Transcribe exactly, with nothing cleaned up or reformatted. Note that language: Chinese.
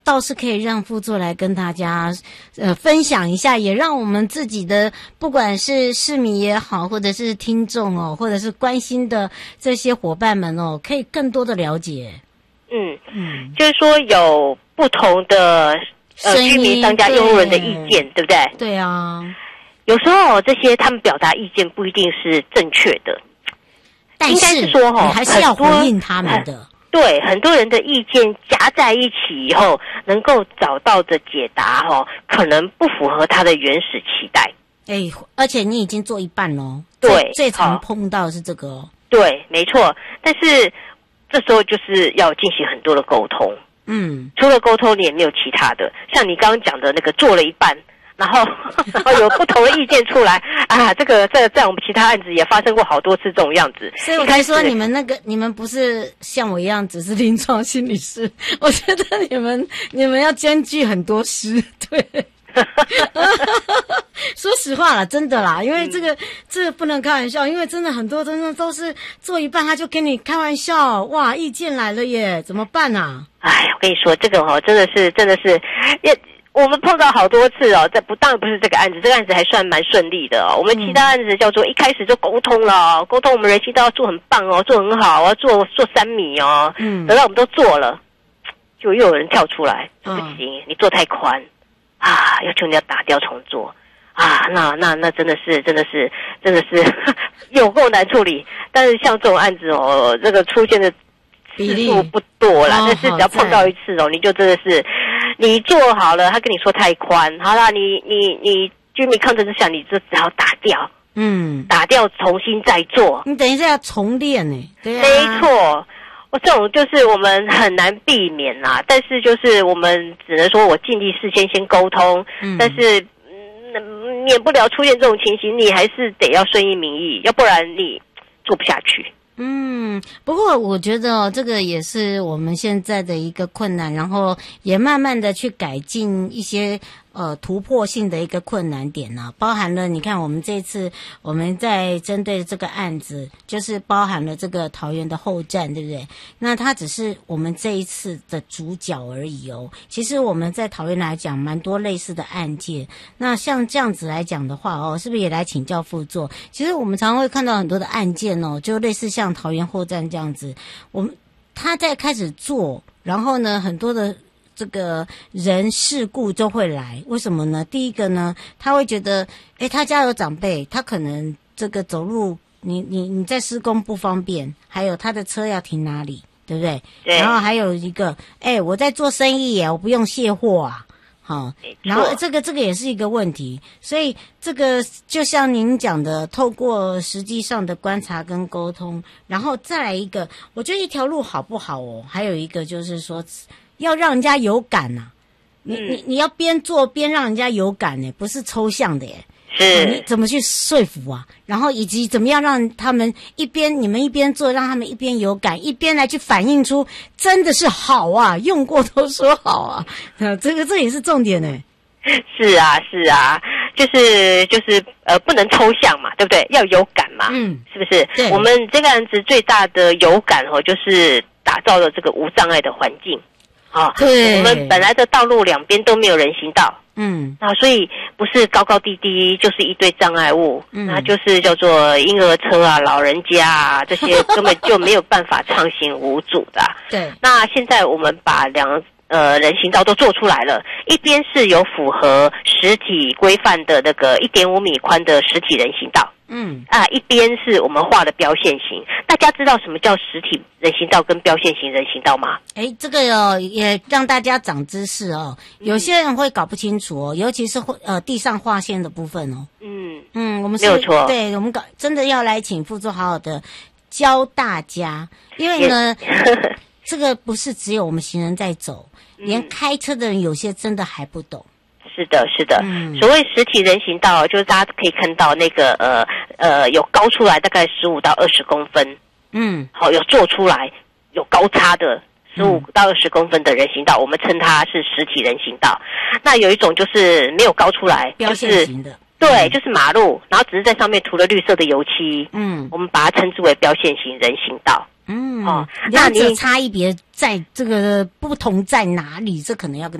倒是可以让副座来跟大家呃分享一下，也让我们自己的不管是市民也好，或者是听众哦，或者是关心的这些伙伴们哦，可以更多的了解。 嗯嗯，就是说有不同的呃居民、商家、用户人的意见，对不对？ 对啊， 有时候这些他们表达意见不一定是正确的， 但是应该是说哈， 你还是要回应他们的。 对，很多人的意见夹在一起以后，能够找到的解答哦，可能不符合他的原始期待。 哎，而且你已经做一半咯。 对， 最常碰到的是这个哦。 对，没错。但是这时候就是要进行很多的沟通。嗯，除了沟通，你也没有其他的。像你刚刚讲的那个做了一半。然后，然后有不同的意见出来啊！这个在在我们其他案子也发生过好多次这种样子， 所以我才说你们那个你们不是像我一样只是临床心理师，我觉得你们你们要兼具很多师，对。说实话啦，真的啦，因为这个、嗯、这个不能开玩笑，因为真的很多真的都是做一半他就跟你开玩笑，哇，意见来了耶，怎么办啊？ 哎，我跟你说，这个哦，真的是真的是也。我们碰到好多次哦，这不当然不是这个案子，这个案子还算蛮顺利的哦。我们其他案子叫做一开始就沟通了，沟通我们人行道要做很棒哦，做很好，要做做三米哦。嗯，等到我们都做了，就又有人跳出来，嗯、不行，你做太宽啊，要求你要打掉重做啊，那那那真的是真的是真的是有够难处理。但是像这种案子哦，这个出现的次数不多啦，但是只要碰到一次哦，你就真的是。你做好了，他跟你说太宽，好啦，你你你居民抗争之下，你就只好打掉，嗯，打掉重新再做。 你等一下要重练呢、欸，对啊， 没错，我这种就是我们很难避免啦，但是就是我们只能说我尽力事先先沟通，嗯、但是、嗯、免不了出现这种情形，你还是得要顺应民意，要不然你做不下去。 嗯，不过我觉得哦，这个也是我们现在的一个困难，然后也慢慢的去改进一些呃突破性的一个困难点呢、啊，包含了你看我们这次我们在针对这个案子，就是包含了这个桃园的后站，对不对？那它只是我们这一次的主角而已哦。其实我们在桃园来讲，蛮多类似的案件。那像这样子来讲的话哦，是不是也来请教副座？其实我们常常会看到很多的案件哦，就类似像桃园后站这样子，我们他在开始做，然后呢，很多的这个人事故就会来。为什么呢？第一个呢，他会觉得，诶，他家有长辈，他可能这个走路，你你你在施工不方便，还有他的车要停哪里，对不对？对。然后还有一个，诶，我在做生意耶，我不用卸货啊。好，然后这个这个也是一个问题，所以这个就像您讲的，透过实际上的观察跟沟通，然后再来一个，我觉得一条路好不好哦，还有一个就是说要让人家有感呐、啊，你你你要边做边让人家有感呢，不是抽象的耶。是，你怎么去说服啊？然后以及怎么样让他们一边你们一边做，让他们一边有感，一边来去反映出真的是好啊，用过都说好啊，这个这也是重点呢。 是啊，是啊，就是就是呃，不能抽象嘛，对不对？要有感嘛，嗯，是不是？对，我们这个案子最大的有感哦，就是打造了这个无障碍的环境。啊，对，我们本来的道路两边都没有人行道。嗯，啊，所以不是高高低低，就是一堆障碍物，嗯，那就是叫做婴儿车啊、老人家啊，这些根本就没有办法畅行无阻的、啊。对，那现在我们把两呃人行道都做出来了，一边是有符合实体规范的那个一点五米宽的实体人行道，嗯，啊，一边是我们画的标线型。大家知道什么叫实体人行道跟标线型人行道吗？ 诶，这个哦也让大家长知识哦。有些人会搞不清楚哦，尤其是呃地上划线的部分哦。嗯嗯，我们是没有错，对，我们搞真的要来请副座好好的教大家，因为呢，这个不是只有我们行人在走，连开车的人有些真的还不懂。 是的，是的、嗯。所谓实体人行道，就是大家可以看到那个呃呃有高出来大概十五到二十公分，嗯，好，有做出来有高差的十五到二十公分的人行道，我们称它是实体人行道。那有一种就是没有高出来， 标线型的， 对，就是马路，然后只是在上面涂了绿色的油漆。嗯，我们把它称之为标线型人行道。 嗯，哦，那你差异别在这个不同在哪里？这可能要跟